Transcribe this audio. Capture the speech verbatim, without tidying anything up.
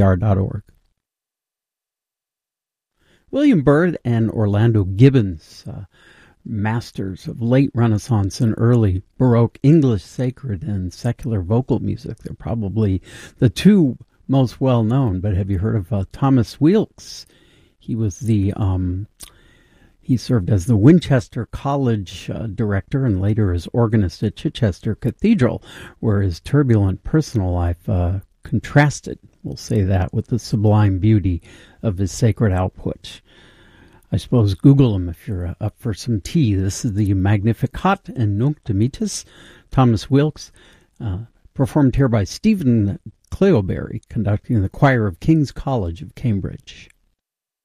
r dot org. William Byrd and Orlando Gibbons, uh, masters of late Renaissance and early Baroque English sacred and secular vocal music. They're probably the two most well-known, but have you heard of uh, Thomas Weelkes? He was the... Um, He served as the Winchester College uh, director and later as organist at Chichester Cathedral, where his turbulent personal life uh, contrasted, we'll say that, with the sublime beauty of his sacred output. I suppose Google him if you're uh, up for some tea. This is the Magnificat and Nunc Dimittis, Thomas Weelkes, uh, performed here by Stephen Cleoberry, conducting the choir of King's College of Cambridge.